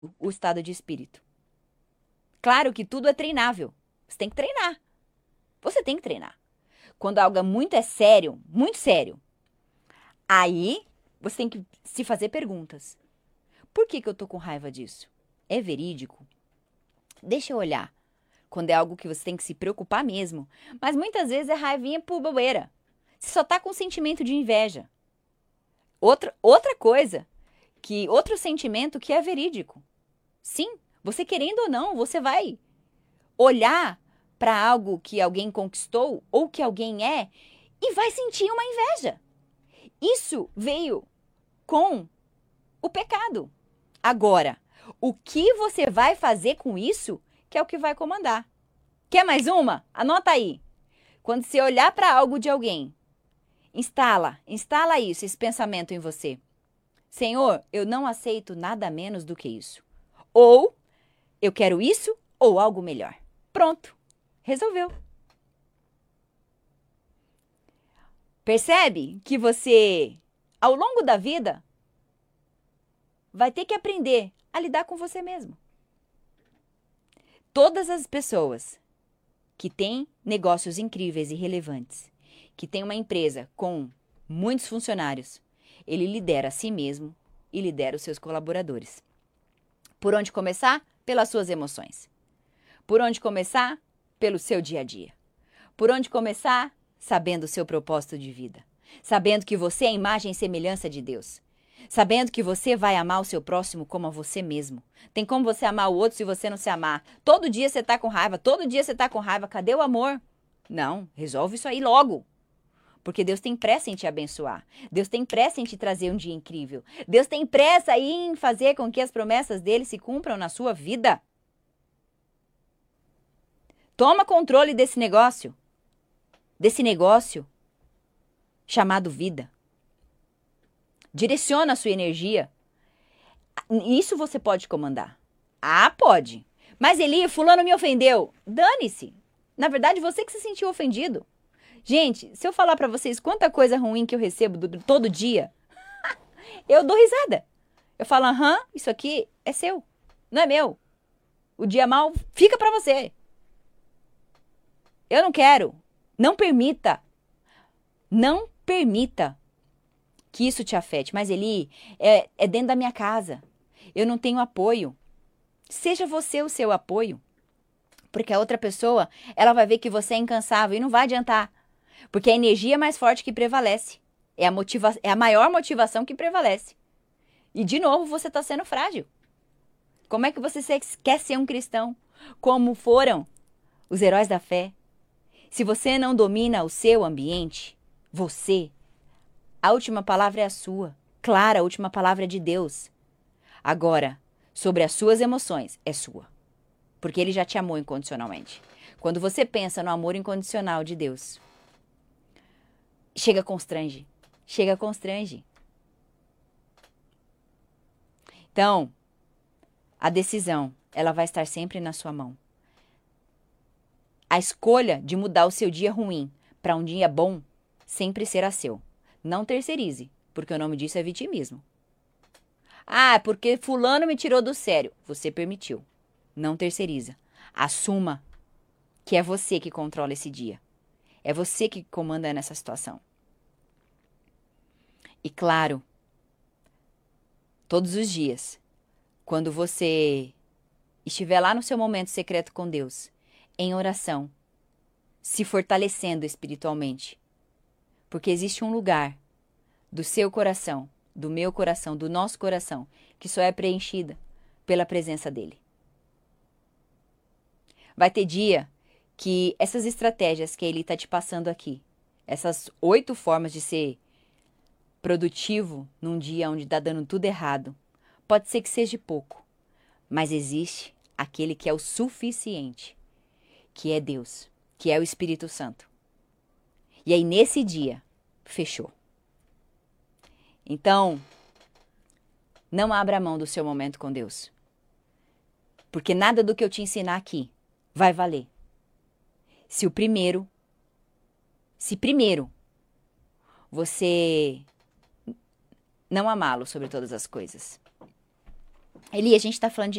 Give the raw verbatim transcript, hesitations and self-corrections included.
o estado de espírito. Claro que tudo é treinável. Você tem que treinar. Você tem que treinar. Quando algo muito é sério, muito sério, aí você tem que se fazer perguntas. Por que que eu tô com raiva disso? É verídico? Deixa eu olhar. Quando é algo que você tem que se preocupar mesmo. Mas muitas vezes é raivinha por bobeira. Você só tá com sentimento de inveja. Outra, outra coisa, que outro sentimento que é verídico. Sim, você querendo ou não, você vai olhar para algo que alguém conquistou ou que alguém é e vai sentir uma inveja. Isso veio com o pecado. Agora, o que você vai fazer com isso que é o que vai comandar. Quer mais uma? Anota aí. Quando você olhar para algo de alguém, instala, instala isso, esse pensamento em você. Senhor, eu não aceito nada menos do que isso. Ou eu quero isso ou algo melhor. Pronto. Resolveu. Percebe que você, ao longo da vida, vai ter que aprender a lidar com você mesmo. Todas as pessoas que têm negócios incríveis e relevantes, que tem uma empresa com muitos funcionários, ele lidera a si mesmo e lidera os seus colaboradores. Por onde começar? Pelas suas emoções. Por onde começar? Pelo seu dia a dia. Por onde começar? Sabendo o seu propósito de vida. Sabendo que você é a imagem e semelhança de Deus. Sabendo que você vai amar o seu próximo como a você mesmo. Tem como você amar o outro se você não se amar? Todo dia você tá com raiva, todo dia você tá com raiva. Cadê o amor? Não, resolve isso aí logo. Porque Deus tem pressa em te abençoar. Deus tem pressa em te trazer um dia incrível. Deus tem pressa em fazer com que as promessas dele se cumpram na sua vida. Toma controle desse negócio. Desse negócio chamado vida. Direciona a sua energia. Isso você pode comandar. Ah, pode. Mas Eli, fulano me ofendeu. Dane-se. Na verdade, você que se sentiu ofendido. Gente, se eu falar pra vocês quanta coisa ruim que eu recebo do, todo dia, eu dou risada. Eu falo, aham, isso aqui é seu, não é meu. O dia mal fica pra você. Eu não quero. Não permita. Não permita que isso te afete. Mas Eli, é, é dentro da minha casa. Eu não tenho apoio. Seja você o seu apoio. Porque a outra pessoa, ela vai ver que você é incansável e não vai adiantar. Porque a energia é mais forte que prevalece. É a, motiva é a maior motivação que prevalece. E, de novo, você está sendo frágil. Como é que você quer ser um cristão? Como foram os heróis da fé? Se você não domina o seu ambiente, você, a última palavra é a sua. Claro, a última palavra é de Deus. Agora, sobre as suas emoções, é sua. Porque Ele já te amou incondicionalmente. Quando você pensa no amor incondicional de Deus, chega constrange. Chega constrange. Então, a decisão, ela vai estar sempre na sua mão. A escolha de mudar o seu dia ruim para um dia bom sempre será seu. Não terceirize, porque o nome disso é vitimismo. Ah, porque fulano me tirou do sério. Você permitiu. Não terceiriza. Assuma que é você que controla esse dia. É você que comanda nessa situação. E claro, todos os dias, quando você estiver lá no seu momento secreto com Deus, em oração, se fortalecendo espiritualmente, porque existe um lugar do seu coração, do meu coração, do nosso coração, que só é preenchida pela presença dele. Vai ter dia que essas estratégias que ele está te passando aqui, essas oito formas de ser produtivo num dia onde está dando tudo errado, pode ser que seja pouco, mas existe aquele que é o suficiente, que é Deus, que é o Espírito Santo. E aí nesse dia, fechou. Então, não abra mão do seu momento com Deus. Porque nada do que eu te ensinar aqui vai valer. Se o primeiro, se primeiro você não amá-lo sobre todas as coisas. Eli, a gente tá falando de